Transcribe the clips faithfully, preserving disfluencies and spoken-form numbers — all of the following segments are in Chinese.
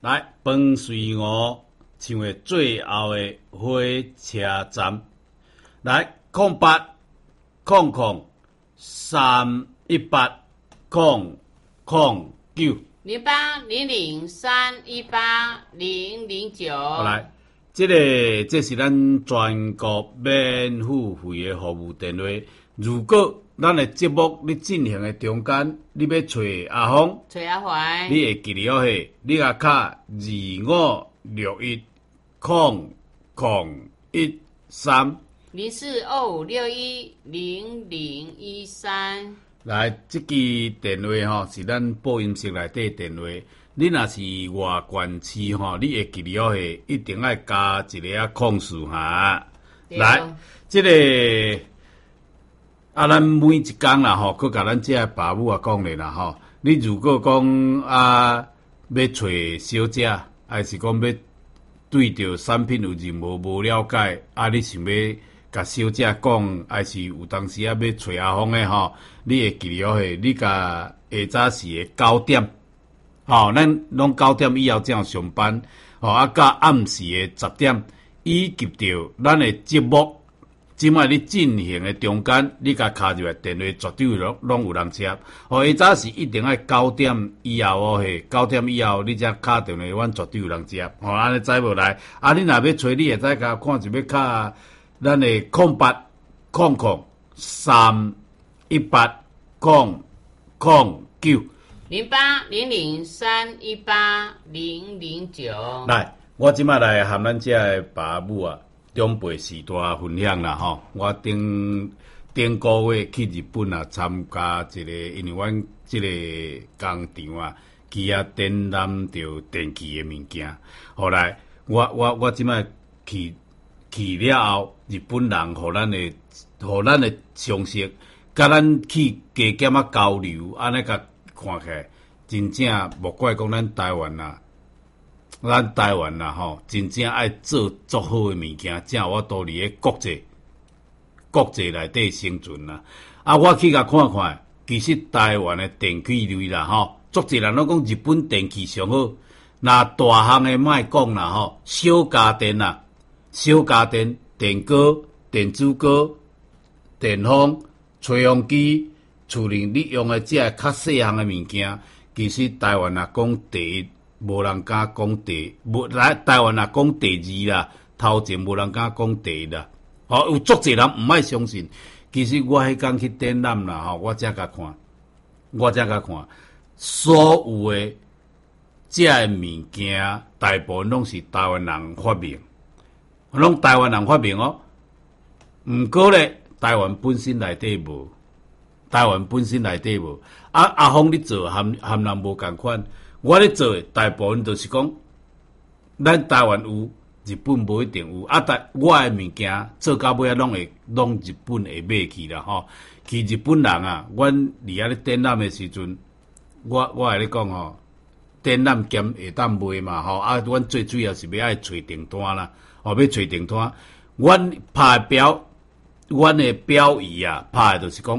来，伴随我唱的最后的火车站。来，空八空空三一八空空九零八零零三一八零零九。 来，这个这是咱全国免付费的服务电话。如果咱的节目你进行的中间，你要找阿峰， 找阿怀， 你会记了嘿，你甲卡二五六一空空一三零四二五六一零零一三。 来，这支电话吼是咱播音室内底电话。你若是外县市吼，你会记了嘿，一定要加一个啊空数哈。来，这个。啊，咱每一工啦吼，佮甲咱这个爸母啊讲咧啦吼。你如果讲啊要找小姐，还是讲要对着产品有任何无了解，啊，你想要甲小姐讲，还是有当时啊要找阿峰诶吼，你会记了嘿，你甲下早时诶九点，吼，咱拢九点以后才有上班，吼啊，甲暗时诶十点，以及着咱诶节目。即摆你进行的中间，你甲卡入来电话，绝对拢拢有人接。哦，下早是一定要九点以后哦嘿，九点以后你才卡电话，阮绝对有人接。哦，安尼知无来？啊，你若要找你，会使甲看一要卡咱的空八空空三一八空空九零八零零三一八零零九。 来，我即摆来含咱遮的爸母啊。中辈时代分享啦吼，我顶顶个月去日本啊，参加一个，因为阮即个工厂啊，伊啊展览着电器的物件。后来我我我即摆去去了后，日本人互咱的互咱的常识，甲咱去加减啊交流，安尼甲看起来，真正莫怪讲咱台湾啊。咱台湾啦吼，真正爱做足好诶物件，才有法度伫咧国际国际内底生存啦。啊，我去甲看看，其实台湾诶电器类啦吼，足侪人拢讲日本电器上好。那大项诶莫讲啦吼，小家电啦，小家电、电锅、电子锅、电风、吹风机、厝里你用诶这较细项诶物件，其实台湾啊讲第一。无人敢讲第，无来台湾也讲第二啦，头前无人敢讲第一啦。吼、哦，有足侪人毋爱相信。其实我迄工去展览啦，吼，我才甲看，我才甲看，所有诶这诶物件，大部分拢是台湾人发明，拢台湾人发明哦。毋过咧，台湾本身内底无，台湾本身内底无。啊，阿峰你做含含人无共款。我咧做诶，大部分都是讲，咱台湾有，日本无一定有。啊，但我诶物件做到尾啊，拢会拢日本会买去啦吼。去日本人啊，阮伫遐咧展览诶时阵，我我会咧讲吼，展览兼会当卖嘛吼。啊，阮最主要是要爱找订单啦，吼要找订单。阮拍标，阮诶标语啊，拍诶就是讲，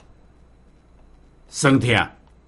酸痛。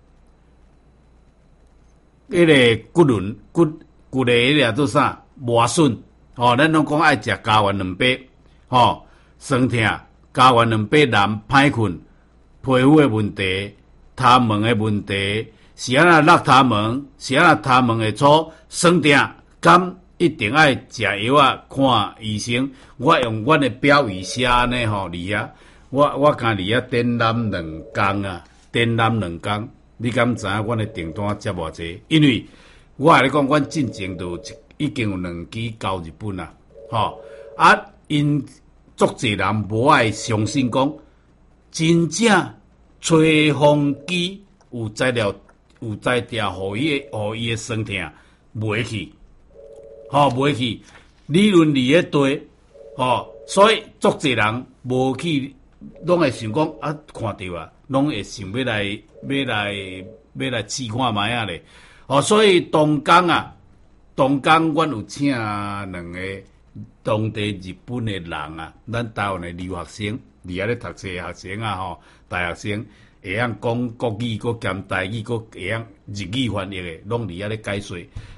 迄个骨轮骨骨个迄个做啥磨损？吼、哦，咱拢讲爱食加丸两百，吼、哦，酸痛，加丸两百难歹困，皮肤诶问题，头毛诶问题，是安那落头毛，是安那头毛会粗，酸痛，敢一定爱食药啊，看医生。我用阮诶标语写呢吼，伫遐，我我敢伫遐展览两工啊，展览两工。你敢知影阮诶订单接偌济？因为我来讲，阮进前都已经有两支交日本啦，吼啊！因足侪人无爱相信讲，真正吹风机有材料有材料，互伊诶互伊诶酸痛袂去，吼袂去。理论理咧对，吼，所以足侪人无去，拢会想讲啊，看到啊。拢会想要来，要来，要来试看卖啊咧。哦，所以东港啊，东港阮有请两个当地日本的人啊，咱台湾的留学生，伫遐咧读册学生啊，吼，大学生会晓讲国语，搁兼台语，搁会晓日语翻译的，拢伫遐咧解说。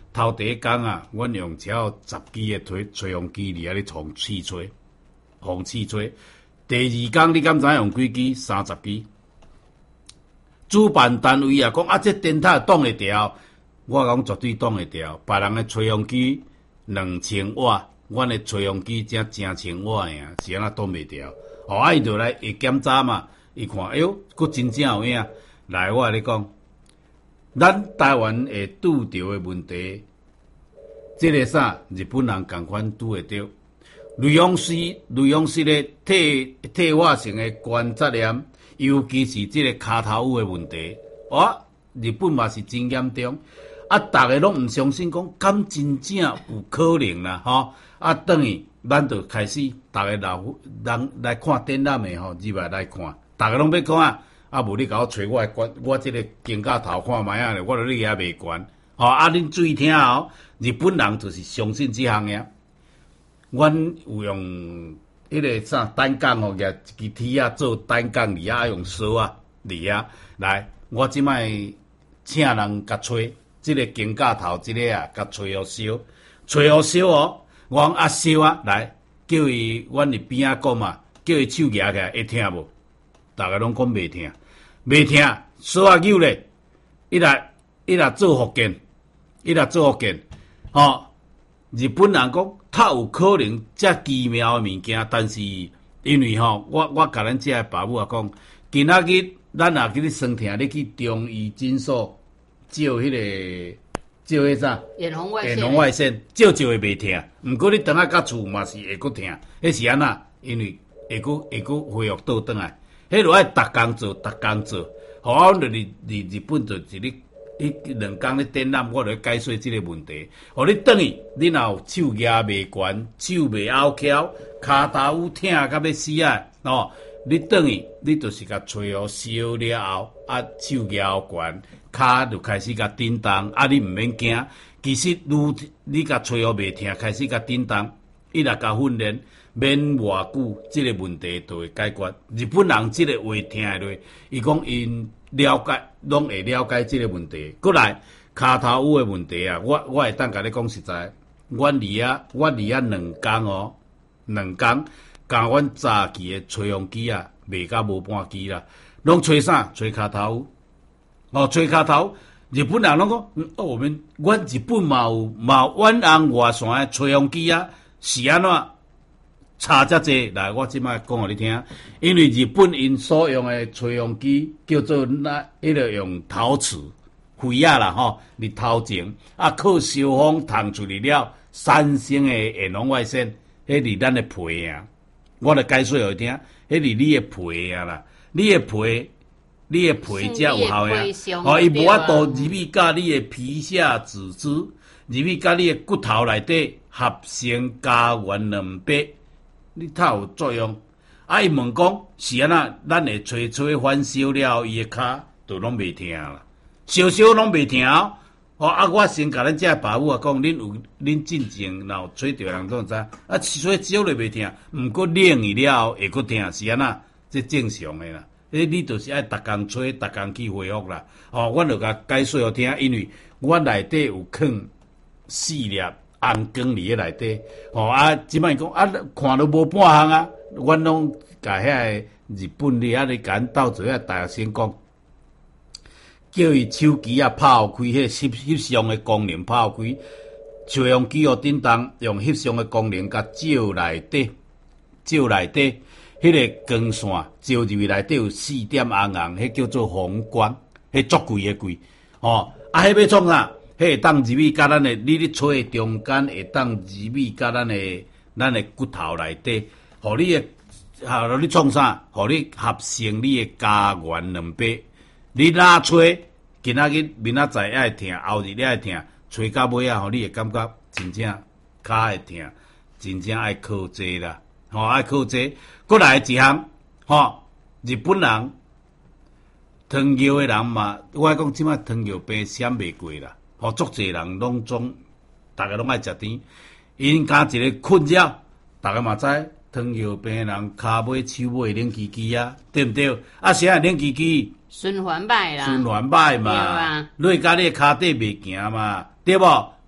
头第一工啊，阮用只有十支的吹吹风机伫遐咧冲气吹，风气吹。第二工你敢知用几支？三十支。主办单位啊，讲啊，这电塔挡会牢，我讲绝对挡会牢。别人的吹风机两千瓦，阮的吹风机才正千瓦的啊，是安那挡袂牢。哦，啊，伊就来会检查嘛，伊看，哎呦，佫真正有影。来，我甲你讲，咱台湾会拄着的问题，即个啥，日本人共款拄会着。雷勇士，雷勇士的退退化性的关节炎，尤其是即个骹头有的问题，哇，日本嘛是真严重。啊，逐个拢毋相信讲，敢真正有可能啦，吼！啊，等于咱就开始，逐个老人来看展览的吼，入来来看，逐个拢要看啊。啊，无你甲我找我的关，我即个肩胛头看卖啊咧，我著你遐袂悬。吼，啊，恁注意听哦，日本人就是相信即项个。阮有用迄个啥单杠吼，举一支铁啊做单杠里啊，用扫啊里啊来。我即摆请人甲吹，即、这个肩胛头即、这个啊，甲吹互烧，吹互烧哦。我讲啊烧啊，来叫伊，阮伫边仔讲嘛，叫伊手举起来会听无？逐个拢讲袂听，袂听，扫啊扭咧，伊来伊来做福建，伊来做福建，吼、哦。日本人讲，较有可能遮奇妙的物件，但是因为吼，我我甲咱遮个爸母啊讲，今仔日咱若去咧酸疼，你去中医诊所照迄、那个照迄啥？ 眼红外线。 眼红外线照照会袂疼，毋过你等下甲厝嘛是会佫疼，迄是安那？因为会佫会佫恢复倒转来，迄落爱逐工做，逐工做，好，我著日日日本就是咧。迄两工咧展览，我著解说即个问题。互你等于你若有手举袂悬，手袂拗翘，骹头有疼甲要死啊！哦，你等于你就是甲吹互烧了后，啊手举拗悬，骹就开始甲震动，啊你毋免惊。其实愈你甲吹互袂疼，开始甲震动，伊若甲训练，免偌久，即个问题就会解决。日本人即个话听下落，伊讲因。了解，拢会了解即个问题。过来，骹头有诶问题啊，我我会当甲你讲实在，阮离啊，我离啊两工哦，两工，甲阮早期诶吹风机啊，卖甲无半支啦，拢吹啥？吹骹头，哦，吹骹头。日本人拢讲，嗯，哦，我们阮日本嘛有嘛有远红外线诶吹风机啊，是安怎？差遮济，来，我即摆讲互你听。因为日本因所用的吹风机叫做那，迄个用陶瓷灰啊啦吼，伫头前啊靠烧风烫出来了，产生的眼红外线，迄伫咱的皮啊。我来解说互你听，迄伫你的皮啊啦，你的皮，你的皮才有效呀。吼，伊无法度入去甲你的皮下组织，入去甲你的骨头内底合成家园两百。你较有作用，啊！伊问讲是安那，咱会吹吹反烧了，伊个骹就拢袂疼啦，烧烧拢袂疼哦。哦啊！我先甲咱遮爸母啊讲，恁有恁进前若有吹着人都知，啊，吹烧了袂疼，毋过冷去了后会佫疼，是安那？这正常诶啦。诶，你就是爱逐工吹，逐工去恢复啦。哦，阮就甲解说互听，因为我内底有放四粒。红光伫咧内底，吼、哦、啊！即摆讲啊，看都无半项啊，阮拢甲遐个日本咧啊，咧甲咱斗做遐大学生讲，叫伊手机啊拍开，迄翕翕相的功能拍开，吹风机哦叮当用翕相的功能甲照内底，照内底，迄、那个光线照入去内底有四点红红，迄叫做红光，迄足贵诶贵，哦啊，迄要创啥？迄会当入去甲咱诶，你咧吹诶中间会当入去甲咱诶，咱诶骨头内底，互你诶，互你创啥？互你合成你诶家园两百。你哪吹？今仔日明仔载爱疼，后日爱疼，吹到尾啊，互你会感觉真正骹会疼，真正爱靠坐啦，吼、哦、爱靠坐。过来一项，吼、哦、日本人糖尿诶人嘛，我讲即摆糖尿病闪袂过啦。吼，足侪人拢总，逐个拢爱食甜，因加一个困扰，逐个嘛知，糖尿病人骹尾手尾冷叽叽啊，对毋对？啊，谁啊冷叽叽？ 循环歹啦， 循环歹嘛，你甲你骹底袂行嘛，对无？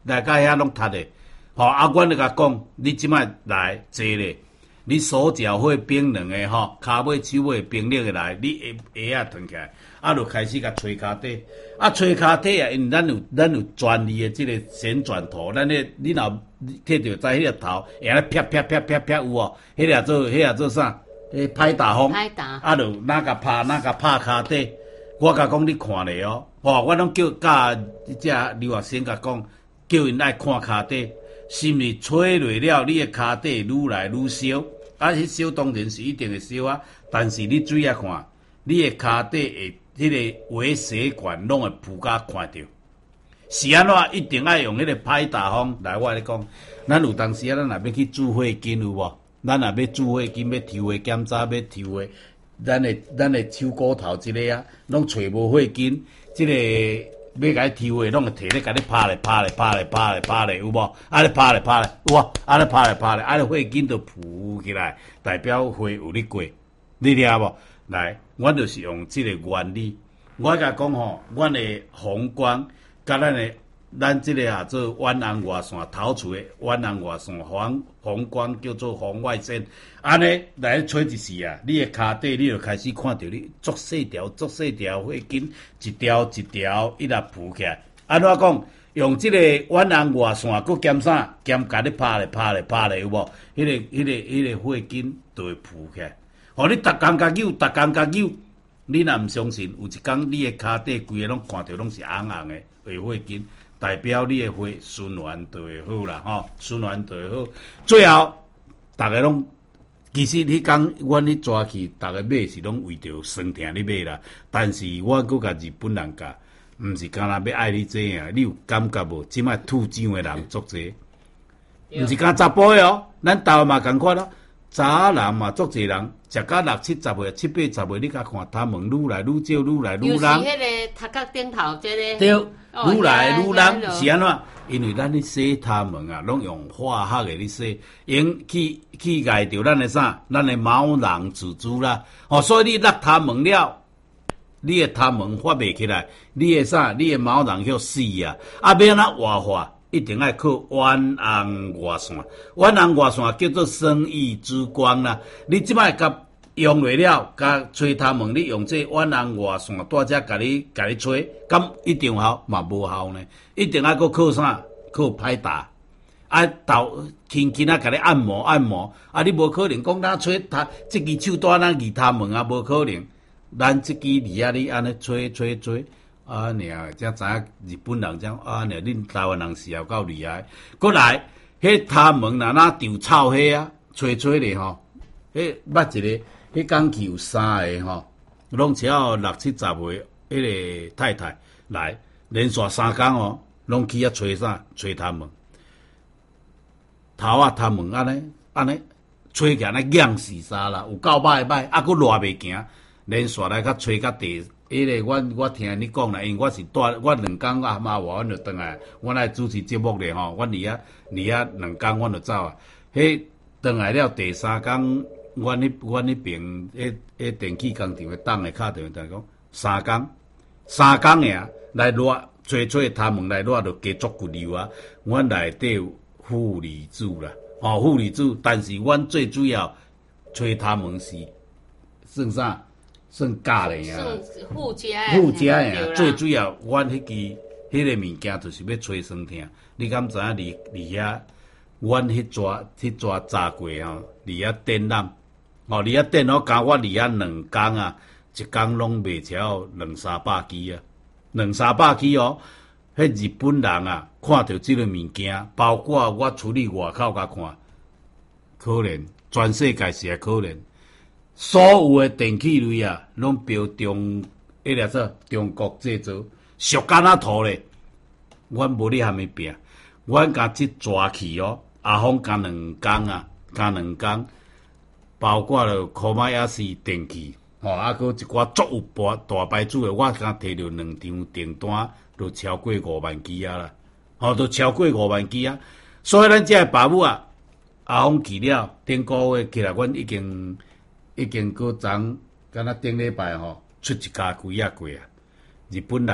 来到遐拢踢的。吼、哦，啊，阮就甲讲，你即摆来坐咧，你手脚会冰冷的吼，骹尾手尾冰冷的来，你下下啊腾起来，啊，就开始甲捶骹底，啊，捶骹底啊，因咱有咱有专利的即个旋转头，咱咧你若摕着在迄个头，会安尼啪啪啪啪啪有哦，迄个做迄个做啥？诶，拍打风， 拍打， 啊，就哪甲拍哪甲拍骹底，我甲讲你看咧哦，吼，我拢叫教即留学生甲讲，叫因爱看骹底。是毋是吹落了，你的骹底愈来愈烧，啊，迄烧当然是一定会烧啊。但是你注意啊看，你的骹底的迄个微血管拢会浮甲看着。是安怎？一定爱用迄个拍打风来。我咧讲，咱有当时啊，咱若要去注血筋有无？咱若要注血筋，要抽血检查，要抽血，咱的咱的手骨头即个啊，拢找无血筋，即、這个。要甲伊抽诶，拢会摕咧，甲你拍咧，拍咧，拍咧，拍咧，拍咧，有无？啊咧拍咧，拍咧，有无？啊咧拍咧，拍咧，啊咧血筋就浮起来，代表血有咧过，你听无？来，阮就是用即个原理。我甲讲吼，阮诶红光，甲咱诶，咱即个啊做远红外线头厝诶远红外线红红光叫做红外线，安尼来吹一时啊，你诶骹底你就开始看到你足细条、足细条血筋，一条一条一直浮起来。安怎讲？用即个远红外线，佮兼啥？兼甲你拍咧、拍咧、拍咧，有无？迄、那个、迄、那个、迄、那个血筋就会浮起来。互你逐工甲扭，逐工甲扭，你若毋相信，有一天你诶骹底规个拢看到拢是红红诶，会血筋。代表你的血循环就会好啦，吼，循环就会好。最后，大家拢其实迄天阮去抓去，大家买是拢为着酸疼你买啦。但是我搁甲日本人教，毋是干那要爱你这样，你有感觉无？即摆吐奖的人足济，毋是干查甫的哦，咱台湾嘛共款咯。查人嘛足济人，食到六七十岁、七八十岁，你甲看他们愈来愈少，愈来愈人。 就是迄个头壳顶头这个。 对。愈来愈难， 哦、 是安怎？因为咱咧洗他们啊，拢用化学的咧洗，用去去害着咱的啥？咱的毛囊、蜘蛛啦。哦，所以你落他们了，你的他们发袂起来，你的啥？你的毛囊叫死啊！啊，要安怎活化？一定要靠远红外线，远红外线叫做生意之光啦。你即摆甲用落了，甲吹他们，你用这远红外线带遮甲你甲你吹，咁一定有效嘛无效呢？一定要搁靠啥？靠拍打，啊头轻轻啊甲你按摩按摩，啊你无可能讲咱吹他即支手带咱移他们啊，无可能。咱即支梨啊，你安尼吹吹吹，啊尔才知影日本人讲啊尔，恁台湾人是有够厉害。过来，迄他们若哪丢臭迄啊，吹吹咧吼，迄捌一个。迄工去有三个吼，拢只要六七十岁，迄个太太来连续三工哦，拢去遐吹啥？吹他们头啊，他们安尼安尼吹起来，安尼痒死啥啦？有够歹歹，啊，佫赖袂行，连续来甲吹甲第迄个，我我听你讲啦，因为我是带我两工啊嘛，我就转来，我来主持节目咧吼，我离遐离遐两工，我就走啊。迄转来了第三工。阮迄阮迄边，迄迄电器工厂诶，党诶，敲电话讲三工，三工尔来热，吹吹他们来热，就加足骨流啊。阮内底有负离子啦，哦，负离子，但是阮最主要吹他们是算啥？算钾咧啊， 附加附加诶，最主要阮迄支迄个物件就是要吹酸疼。你敢知影？离离遐，阮迄抓迄抓炸过吼，离遐电缆。哦，你遐电脑甲我离遐两工啊，一工拢卖超两三百支啊，两三百支哦。迄日本人啊，看到即个物件，包括我处理外口甲看，可能全世界是会可能，所有的电器类啊，拢标中迄个说中国制造，俗干那土咧。阮无咧虾米拼，阮甲即抓去哦，阿峰加两工啊，加两工。包括了科马亚斯电器，吼、哦，啊，佮一寡足有大大牌子的，我刚摕到两张订单，都超过五万支啊啦，吼、哦，都超过五万支啊。所以咱这爸母啊，阿峰去了，顶个月起来，阮已经已经搁昨，敢若顶礼拜吼，出一家柜啊柜啊，日本人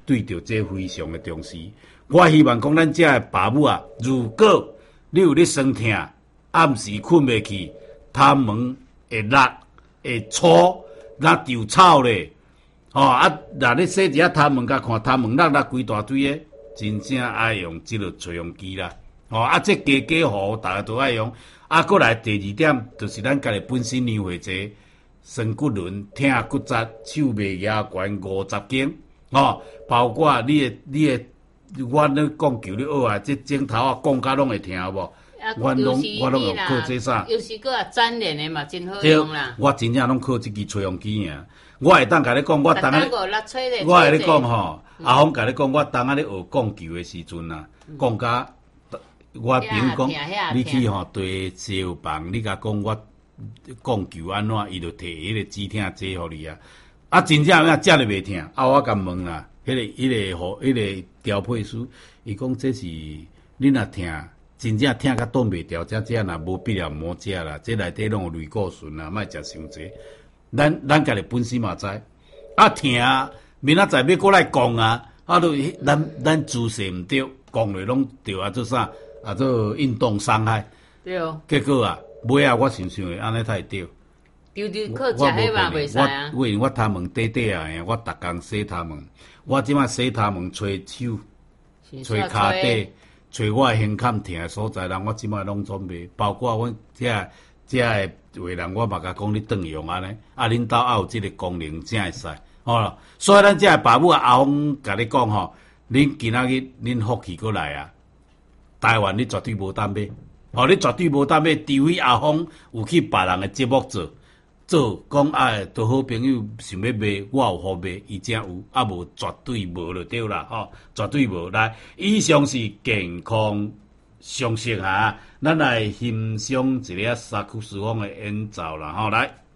对着这非常的重视。我希望讲咱遮的爸母啊，如果你有咧酸痛，暗时困袂去，头毛会辣会粗，若掉草咧，吼、哦、啊！若你洗一下头毛，甲看头毛辣辣规大堆诶，真正爱用即个吹风机啦。吼、哦、啊，这家家户户大家都爱用。啊，过来第二点，就是咱家己本身年岁侪，酸骨轮、疼骨折、手袂牙悬五十斤，吼、哦，包括你诶、你诶，我咧讲求你学啊，这镜头啊，讲甲拢会疼有无？ 啊、 我拢我拢有靠这啥？ 有时个粘连的嘛，真好用啦。 我真正拢靠这支吹风机尔。我会当甲你讲，我当下，我会你讲吼，阿峰甲你讲，我当下咧学讲球的时阵啊，讲甲。我比如讲，你去吼对西药房，你甲讲我讲球安怎，伊就摕迄个止疼剂互你啊。啊，真正啊，食了袂疼。啊，我甲问啦，迄、那个、迄、那个、迄、那个调配师，伊讲这是你若疼，真正疼甲挡袂掉，这这若无必要莫食啦。这内底拢有类固醇啦，莫食伤济。咱咱家己本身嘛知，啊疼，明仔载要过来讲啊，啊都咱咱姿势毋对，讲落拢对啊，做啥？啊，做运动伤害， 对哦。 结果啊，尾啊，我想想的安尼才对。 丢丢靠食迄嘛袂使啊。 我因为我头毛短短啊，我逐工洗头毛，我即摆洗头毛吹手、吹骹底、吹我胸坎疼的所在，人我即摆拢准备，包括阮遮遮的话人，我嘛甲讲你当用安尼，啊，恁兜也有即个功能，真会使，吼。所以咱遮的爸母啊，阿峰甲你讲吼，恁今仔日恁福气过来啊。台湾你绝对无当买，哦，你绝对无当买。除非阿峰有去别人的节目做，做讲啊，都好朋友想要买，我有好买，伊才有，啊无绝对无就对啦，吼、哦，绝对无。来，以上是健康常识哈，咱来欣赏一个萨克斯风的演奏啦，吼、哦，来。